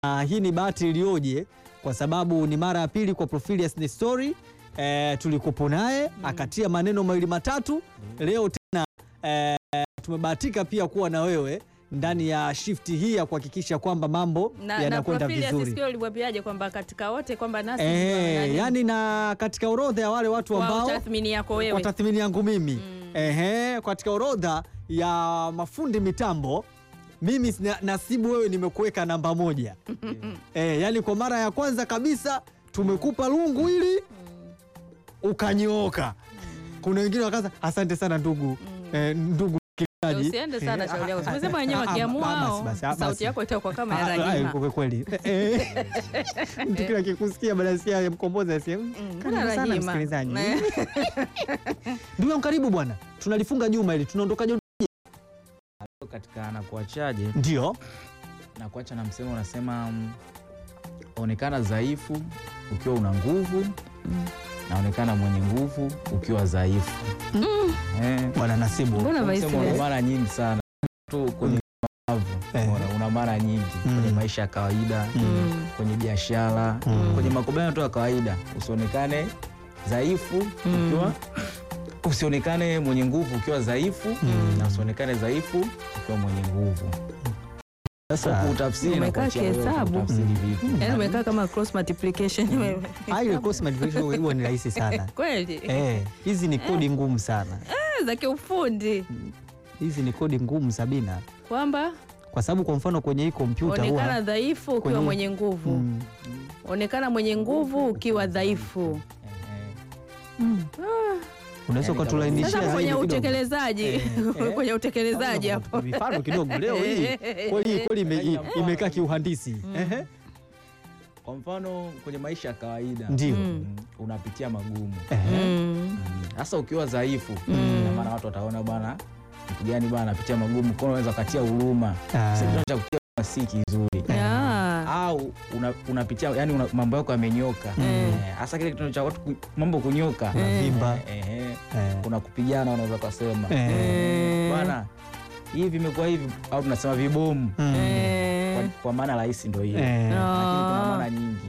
hii ni bahati iliyoje kwa sababu ni mara ya pili kwa Profilius Nestori tulikupo naye akatia maneno mawili matatu. Leo tena tumebahatika pia kuwa na wewe ndani ya shifti hii ya kuhakikisha kwamba mambo yanakwenda vizuri. Sikio uliwaambiaje kwamba katika wote kwamba nasi yani na katika orodha ya wale watu ambao kwa tathmini yako wewe, kwa tathmini yangu mimi katika orodha ya mafundi mitambo mimi Nasibu wewe nimekuweka namba 1. Yani kwa mara ya kwanza kabisa tumekupa lungu ili ukanyooka. Kuna wengine wakaza asante sana ndugu ndugu. Usiende sana shauri yako. Tumesema wenyewe wakiamua sauti yako itakuwa kama ya Rahima. Kwa kweli. Mtu kila kikusikia baada ya mkombozi asema karibu sana msikilizaji. Ndugu karibu bwana. Tunalifunga juma hili. Tunaondoka juma katika anakuachaje? Ndio. Na kuacha na msemo unasema onekana dhaifu ukiwa una nguvu. Naonekana mwenye nguvu ukiwa dhaifu. Bwana Nasibu. Mbona mara nyingi sana tu kwenye una mara nyingi kwenye maisha ya kawaida, kwenye biashara, kwenye makubaliano tu ya kawaida, usionekane dhaifu ukiwa usionekane mwenye nguvu ukiwa dhaifu, na usionekane dhaifu ukiwa mwenye nguvu. Sasa utafsiri na kuachia hesabu. Utafsiri vipi? Yaani umekaa kama cross multiplication wewe. Ile cross multiplication hiyo ni rahisi sana. Kweli? Hizi ni kodi ngumu sana. Za kiufundi. Hizi ni kodi ngumu Sabina. Kwamba kwa sababu kwa mfano kwenye hii kompyuta huwa onekana dhaifu ukiwa mwenye nguvu. Onekana mwenye nguvu ukiwa dhaifu. Unaweza kutulainishia zaidi kwenye utekelezaji. Kwenye utekelezaji hapo. Mifano kidogo leo hii. Kweli imekaa kiuhandisi. Kwa mfano kwenye maisha ya kawaida ndio unapitia magumu. Sasa ukiwa dhaifu na maana watu wataona bwana mtu gani bwana anapitia magumu, kwa unaweza katia huruma. Sasa cha kutia si kizuri. Au unapitia yani mambo yako yamenyoka. Hasa kile kitu cha watu mambo kunyoka, vimba. Kuna kupigana unaweza kusema. Bwana hivi vimekuwa hivi au tunasema vibomu. Kwa maana rahisi ndio hiyo. Lakini kuna maana nyingi.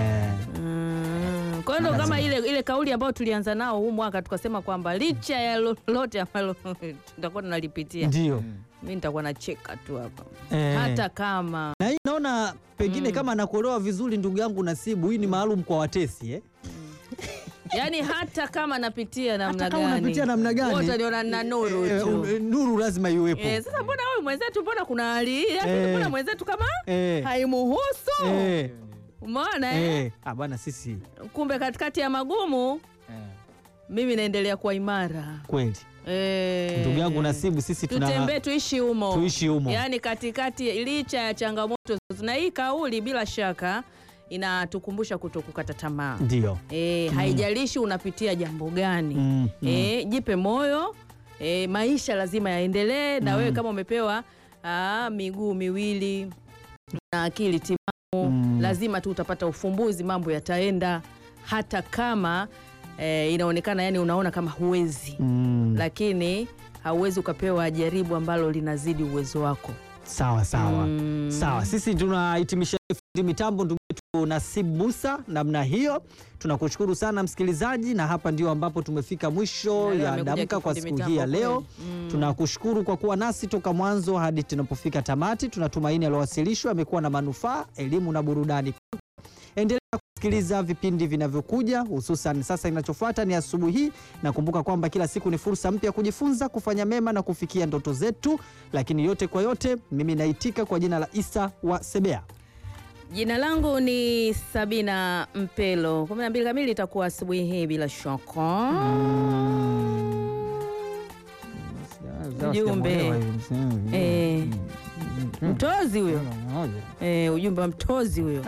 Kwa hiyo kama ile kauli ambayo tulianza nao huu mwaka tukasema kwamba licha ya lolote ambalo tutakuwa tunalipitia. Ndio. Mimi nitakuwa nacheka tu hapa. Hata kama. Na hii naona pengine kama nakuelewa vizuri ndugu yangu Nasibu, hii ni maalum kwa watesi Yaani hata kama napitia namna gani. Hata kama unapitia namna gani. Wote niona na nuru tu. Nuru lazima iwepo. Sasa mbona wewe mwenzetu mbona kuna hali hii? Mbona mwenzetu kama haimuhusu? Umeona bwana sisi. Kumbe katikati ya magumu mimi naendelea kuwa imara. Kweli. Ndugu yangu Nasibu, sisi tutembee tuishi humo. Yaani katikati licha ya changamoto na hii kauli bila shaka inatukumbusha kutokukata tamaa. Ndio. Haijalishi unapitia jambo gani. Jipe moyo. Maisha lazima yaendelee na wewe kama umepewa miguu miwili na akili timamu, lazima tu utapata ufumbuzi, mambo yataenda hata kama inaonekana yani unaona kama huwezi. Lakini hauwezi ukapewa jaribu ambalo linazidi uwezo wako. Sawa. Sawa. Sisi tunahitimisha mitambo ndugu yetu Nasibu Musa namna hiyo. Tunakushukuru sana msikilizaji, na hapa ndio ambapo tumefika mwisho ya Damka kwa siku hii ya leo. Tunakushukuru kwa kuwa nasi toka mwanzo hadi tunapofika tamati. Tunatumaini aliowasilishwa amekuwa na manufaa, elimu na burudani. Endelea kusikiliza vipindi vinavyokuja, hususan sasa inachofuata ni asubuhi. Na kumbuka kwamba kila siku ni fursa mpya kujifunza, kufanya mema na kufikia ndoto zetu. Lakini yote kwa yote, mimi naitika kwa jina la Isa wa Sebea. Jina langu ni Sabina Mpelo. 12 kamili itakuwa asubuhi hii bila shaka. Ujumbe. Mtozi huyo. Ujumbe wa mtozi huyo.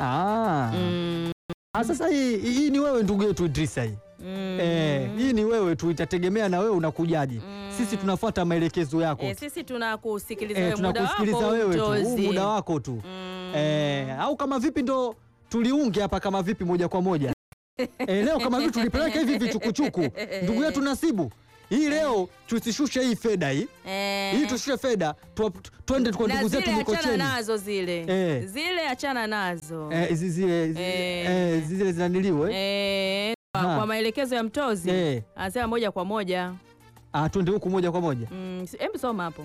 Sasa hii ni wewe ndugu yetu Idrisa hii. Hii ni wewe tu, itategemea na wewe unakujaje. Sisi tunafuata maelekezo yako. Sisi tunakusikiliza wewe, tunakusikiliza wewe tu, muda wako tu. Au kama vipi ndo tuliunge hapa kama vipi moja kwa moja. Leo kama vipi tulipeleka hivi vichukuchuku. Ndugu yetu Nasibu. hii leo tusishushe hii feda hii. Hii tushushe feda, twende kwa ndugu zetu Mikocheni. Achana nazo zile. Zile achana nazo. Zile zinaniliwe. Kwa maelekezo ya Mtozi. Anasema moja kwa moja. Twende huku moja kwa moja. Hebu soma hapo.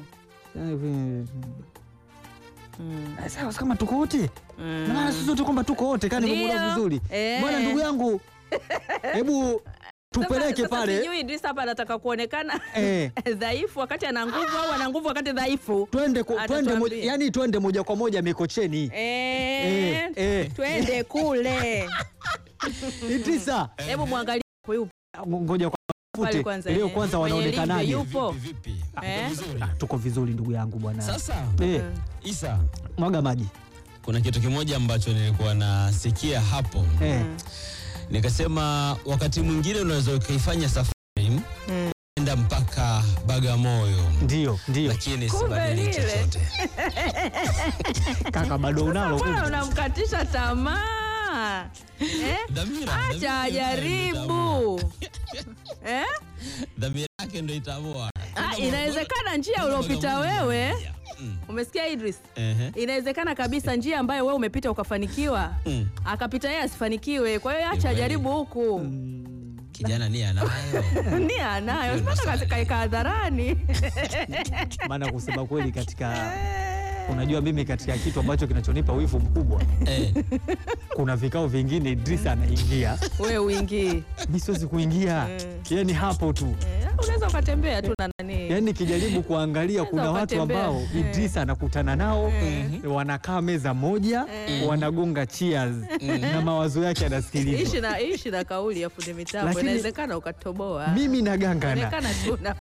Sawa kama tuko wote. Na maana sisi sote kwamba tuko wote kani muda vizuri. Bwana ndugu yangu. Hebu tupeleke pale. Sijui Idrisa hapa anataka kuonekana dhaifu wakati ana nguvu au ana nguvu wakati dhaifu. Twende moja, yani twende moja kwa moja Mikocheni. Twende kule. Idrisa, hebu muangalie hapo yupo. Ngoja leo kwanza wanaonekanaje? Yupo. Tuko vizuri ndugu yangu bwana. Sasa Isa, mwaga maji. Kuna kitu kimoja ambacho nilikuwa nasikia hapo. Nikasema wakati mwingine unaweza ukaifanya safari enda mpaka Bagamoyo. Ndio. Lakini sibadili chochote. Kaka bado unalo. Mbona unamkatisha tamaa? Acha jaribu. Dhamira yake ndio itaamua. Inawezekana njia uliopita wewe. Umesikia Idris? Inawezekana kabisa njia ambayo wewe umepita ukafanikiwa, akapita yeye asifanikiwe. Kwa hiyo acha jaribu huku. Kijana nia anayo. Nia anayo. Sasa kaika hadharani. Maana kusema kweli katika unajua mimi katika kitu ambacho kinachonipa wivu mkubwa. Kuna vikao vingine Idrisa anaingia. Wewe uingii. Mimi siwezi kuingia. Yaani hapo tu. Unaweza ukatembea tu na nani. Yaani kijaribu kuangalia kuna watu ambao Idrisa anakutana nao, wanakaa meza moja, wanagonga cheers na mawazo yake anasikiliza. Ishi na kauli ya fundi mitambo. Inawezekana ukatoboa. Mimi nagangana. Inawezekana tu na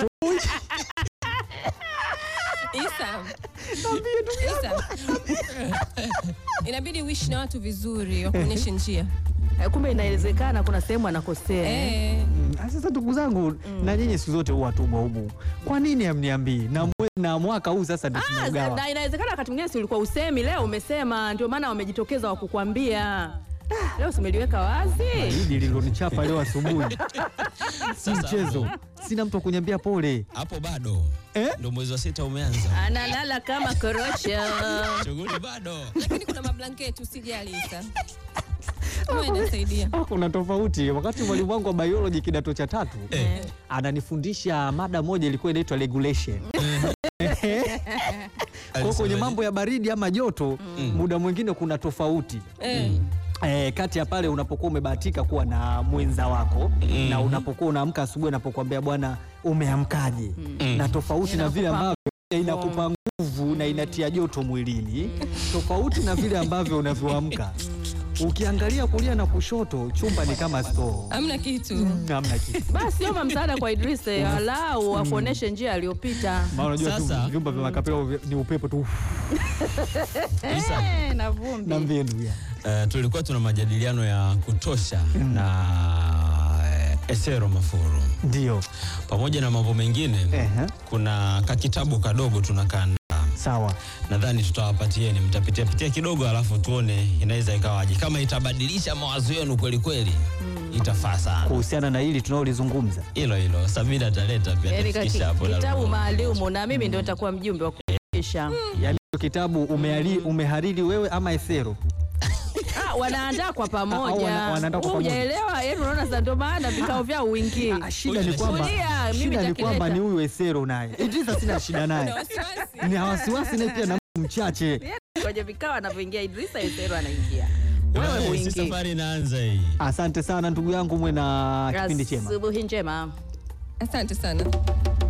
Isa. Inabidi uishi na watu vizuri, wakuonyeshe njia. Kumbe inawezekana kuna sehemu anakosea. Sasa ndugu zangu, na nyinyi siku zote huwa tumwa humu. Kwa nini hamniambii? Na mwaka huu sasa ndio tunagawa. Na inawezekana wakati mwingine si ulikuwa usemi, leo umesema, ndio maana wamejitokeza wa kukwambia. Leo simeliweka wazi. Hili lilonichapa leo asubuhi. Si mchezo. Sina mtu kuniambia pole. Hapo bado. Ndio mwezi wa 6 umeanza. Analala kama korosho. Shughuli bado. Lakini kuna mablanketi usijali Isa. Inasaidia. Kuna tofauti. Wakati mwalimu wangu wa biology kidato cha 3 ananifundisha mada moja ilikuwa inaitwa regulation. Kwa kwenye mambo ya baridi ama joto, muda mwingine kuna tofauti. Kati ya pale unapokuwa umebahatika kuwa na mwenza wako na unapokuwa unaamka asubuhi anapokuambia bwana umeamkaje, na tofauti na vile ambavyo inakupa nguvu na inatia joto mwilini, tofauti na vile ambavyo unavyoamka. Ukiangalia kulia na kushoto, chumba ni kama store. Hamna kitu. Hamna kitu. Basi omba msaada kwa Idrisa, alau akuoneshe njia aliyopita. Maana unajua tu vyumba vya makapelo ni upepo tu. Isa, na vumbi. Na mvindu ya. Tulikuwa tuna majadiliano ya kutosha na Esero Mafuru. Ndio. Pamoja na mambo mengine, kuna kakitabu kadogo tunakaa. Sawa. Nadhani tutawapatieni, mtapitia kidogo alafu tuone inaweza ikawaje. Kama itabadilisha mawazo yenu kweli kweli, itafaa sana. Kuhusiana na hili tunaolizungumza. Hilo Sabina ataleta pia tufikisha hapo. Kitabu maalumu na mimi ndio nitakuwa mjumbe wa kufikisha. Yaani kitabu umehariri wewe ama Esero? Wanaandaa kwa pamoja. Hujaelewa, yaani unaona sasa ndio maana vikao vyao wingi. Shida ni kwamba ni huyu Esero naye. Idrisa sina shida naye. Ni wasiwasi naye pia na mchache. Kwenye vikao anavyoingia Idrisa, Esero anaingia. Wewe wingi. Safari inaanza hii. Asante sana ndugu yangu, mwe na kipindi chema. Asubuhi njema. Asante sana.